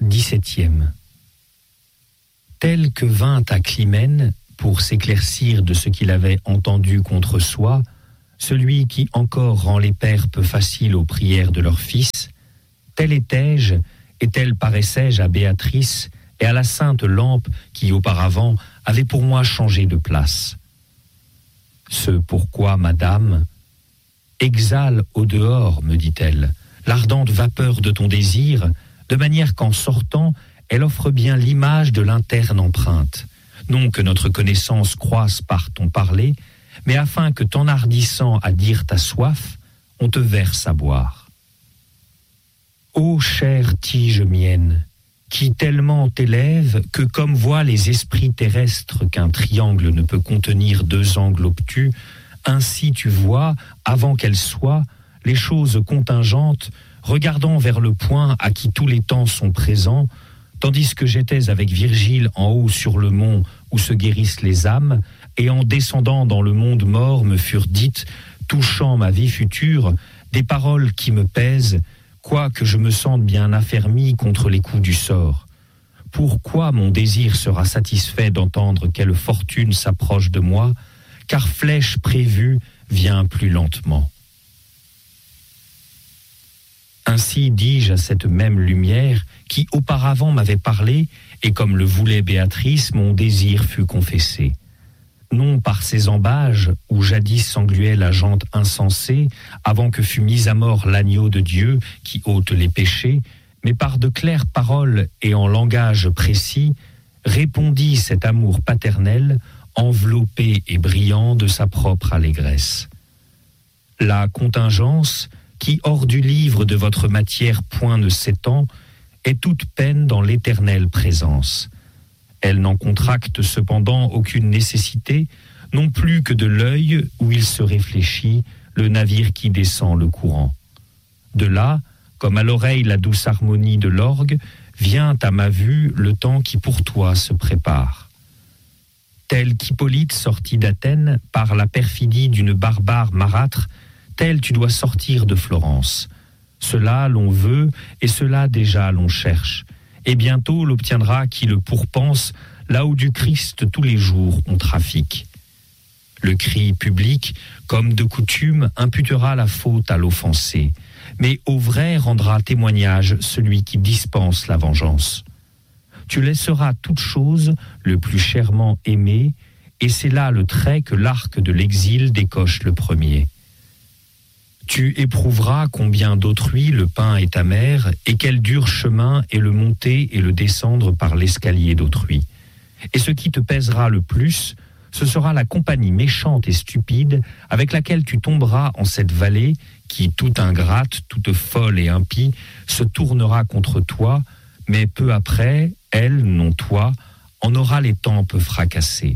17e. Tel que vint à Clymène, pour s'éclaircir de ce qu'il avait entendu contre soi, celui qui encore rend les pères peu faciles aux prières de leurs fils, tel étais-je et tel paraissais-je à Béatrice et à la sainte lampe qui auparavant avait pour moi changé de place. Ce pourquoi, madame, exhale au dehors, me dit-elle, l'ardente vapeur de ton désir, de manière qu'en sortant, elle offre bien l'image de l'interne empreinte, non que notre connaissance croisse par ton parler, mais afin que t'enhardissant à dire ta soif, on te verse à boire. Ô chère tige mienne, qui tellement t'élève que comme voient les esprits terrestres qu'un triangle ne peut contenir deux angles obtus, ainsi tu vois, avant qu'elles soient, les choses contingentes, regardant vers le point à qui tous les temps sont présents, tandis que j'étais avec Virgile en haut sur le mont où se guérissent les âmes, et en descendant dans le monde mort me furent dites, touchant ma vie future, des paroles qui me pèsent, quoique je me sente bien affermi contre les coups du sort. Pourquoi mon désir sera satisfait d'entendre quelle fortune s'approche de moi, car flèche prévue vient plus lentement. Ainsi dis-je à cette même lumière qui auparavant m'avait parlé, et comme le voulait Béatrice, mon désir fut confessé. Non par ces ambages où jadis s'engluait la jante insensée, avant que fût mis à mort l'agneau de Dieu qui ôte les péchés, mais par de claires paroles et en langage précis, répondit cet amour paternel, enveloppé et brillant de sa propre allégresse. La contingence, qui hors du livre de votre matière point ne s'étend, est toute peine dans l'éternelle présence. Elle n'en contracte cependant aucune nécessité, non plus que de l'œil où il se réfléchit, le navire qui descend le courant. De là, comme à l'oreille la douce harmonie de l'orgue, vient à ma vue le temps qui pour toi se prépare. Tel qu'Hippolyte sortit d'Athènes par la perfidie d'une barbare marâtre, tel tu dois sortir de Florence. Cela l'on veut, et cela déjà l'on cherche. Et bientôt l'obtiendra qui le pourpense, là où du Christ tous les jours on trafique. Le cri public, comme de coutume, imputera la faute à l'offensé, mais au vrai rendra témoignage celui qui dispense la vengeance. Tu laisseras toute chose le plus chèrement aimée, et c'est là le trait que l'arc de l'exil décoche le premier. Tu éprouveras combien d'autrui le pain est amer, et quel dur chemin est le monter et le descendre par l'escalier d'autrui. Et ce qui te pèsera le plus, ce sera la compagnie méchante et stupide avec laquelle tu tomberas en cette vallée qui, toute ingrate, toute folle et impie, se tournera contre toi, mais peu après, elle, non toi, en aura les tempes fracassées.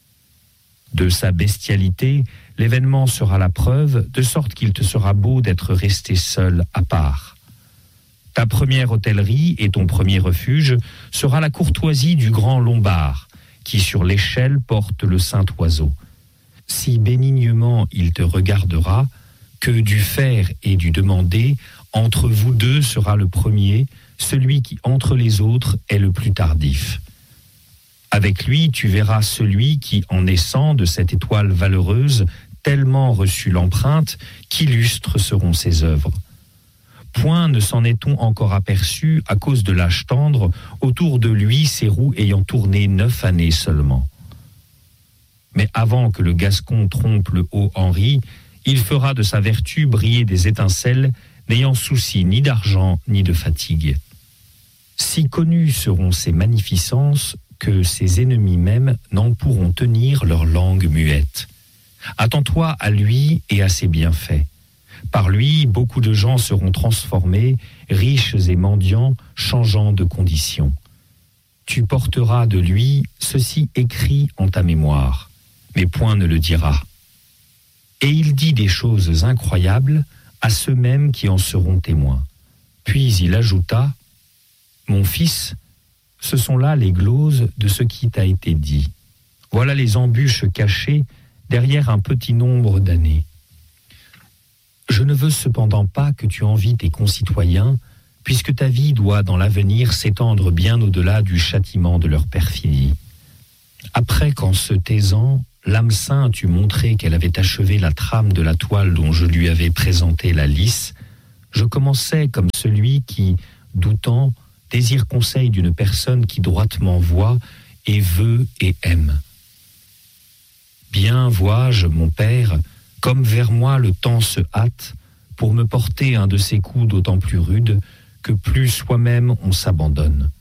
De sa bestialité, l'événement sera la preuve, de sorte qu'il te sera beau d'être resté seul à part. Ta première hôtellerie et ton premier refuge sera la courtoisie du grand Lombard, qui sur l'échelle porte le saint oiseau. Si bénignement il te regardera, que du faire et du demander, entre vous deux sera le premier, celui qui entre les autres est le plus tardif. Avec lui, tu verras celui qui, en naissant de cette étoile valeureuse, tellement reçut l'empreinte qu'illustres seront ses œuvres. Point ne s'en est-on encore aperçu à cause de l'âge tendre, autour de lui ses roues ayant tourné 9 années seulement. Mais avant que le Gascon trompe le haut Henri, il fera de sa vertu briller des étincelles, n'ayant souci ni d'argent ni de fatigue. Si connues seront ses magnificences, que ses ennemis même n'en pourront tenir leur langue muette. Attends-toi à lui et à ses bienfaits. Par lui, beaucoup de gens seront transformés, riches et mendiants, changeant de condition. Tu porteras de lui ceci écrit en ta mémoire, mais point ne le dira. Et il dit des choses incroyables à ceux mêmes qui en seront témoins. Puis il ajouta, « Mon fils, ce sont là les gloses de ce qui t'a été dit. Voilà les embûches cachées derrière un petit nombre d'années. Je ne veux cependant pas que tu envies tes concitoyens, puisque ta vie doit dans l'avenir s'étendre bien au-delà du châtiment de leur perfidie. Après qu'en se taisant, l'âme sainte eut montré qu'elle avait achevé la trame de la toile dont je lui avais présenté la lice, je commençais comme celui qui, doutant, désire conseil d'une personne qui droitement voit et veut et aime. Bien vois-je, mon père, comme vers moi le temps se hâte, pour me porter un de ces coups d'autant plus rudes que plus soi-même on s'abandonne.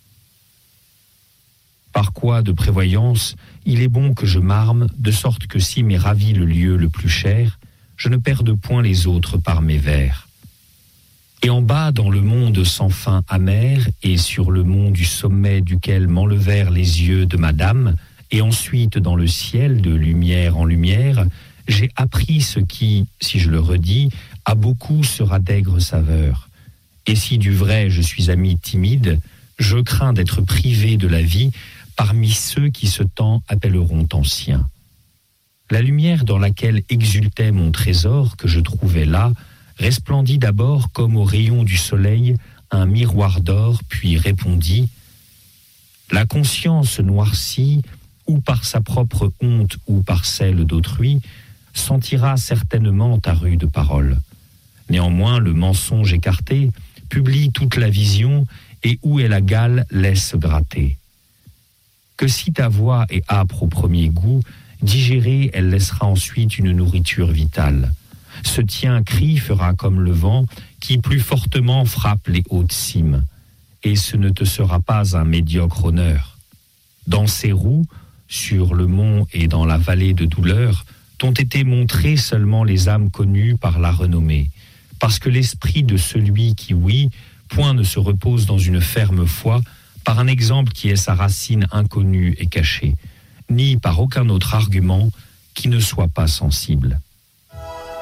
Par quoi de prévoyance, il est bon que je m'arme, de sorte que si m'est ravi le lieu le plus cher, je ne perde point les autres par mes vers. Et en bas dans le monde sans fin amer, et sur le mont du sommet duquel m'enlevèrent les yeux de madame, et ensuite dans le ciel de lumière en lumière, j'ai appris ce qui, si je le redis, à beaucoup sera d'aigre saveur. Et si du vrai je suis ami timide, je crains d'être privé de la vie parmi ceux qui ce temps appelleront anciens. La lumière dans laquelle exultait mon trésor que je trouvais là, resplendit d'abord comme au rayon du soleil un miroir d'or, puis répondit « La conscience noircie, ou par sa propre honte ou par celle d'autrui, sentira certainement ta rude parole. Néanmoins, le mensonge écarté publie toute la vision et où est la gale laisse gratter. Que si ta voix est âpre au premier goût, digérée, elle laissera ensuite une nourriture vitale. Ce tien cri fera comme le vent qui plus fortement frappe les hautes cimes. Et ce ne te sera pas un médiocre honneur. Dans ces roues, sur le mont et dans la vallée de douleur, t'ont été montrées seulement les âmes connues par la renommée, parce que l'esprit de celui qui, oui, point ne se repose dans une ferme foi, par un exemple qui est sa racine inconnue et cachée, ni par aucun autre argument qui ne soit pas sensible.